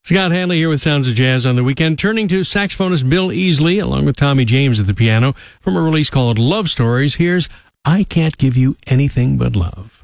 Scott Hanley here with Sounds of Jazz on the Weekend, turning to saxophonist Bill Easley along with Tommy James at the piano from a release called Love Stories. Here's I Can't Give You Anything But Love.